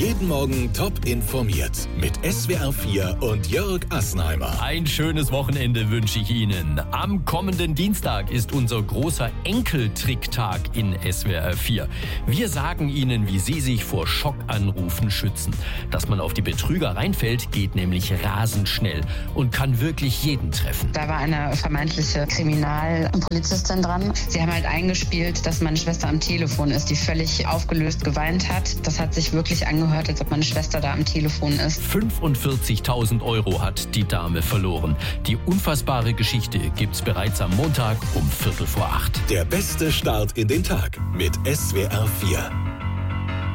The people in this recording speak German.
Jeden Morgen top informiert mit SWR 4 und Jörg Assenheimer. Ein schönes Wochenende wünsche ich Ihnen. Am kommenden Dienstag ist unser großer Enkeltricktag in SWR 4. Wir sagen Ihnen, wie Sie sich vor Schockanrufen schützen. Dass man auf die Betrüger reinfällt, geht nämlich rasend schnell und kann wirklich jeden treffen. Da war eine vermeintliche Kriminalpolizistin dran. Sie haben halt eingespielt, dass meine Schwester am Telefon ist, die völlig aufgelöst geweint hat. Das hat sich wirklich angehört, als ob meine Schwester da am Telefon ist. 45.000 € hat die Dame verloren. Die unfassbare Geschichte gibt's bereits am Montag um 7:45. Der beste Start in den Tag mit SWR 4.